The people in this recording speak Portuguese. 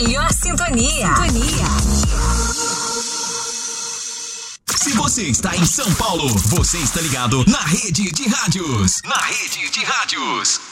melhor sintonia. Se você está em São Paulo, você está ligado na Rede de Rádios. Na Rede de Rádios.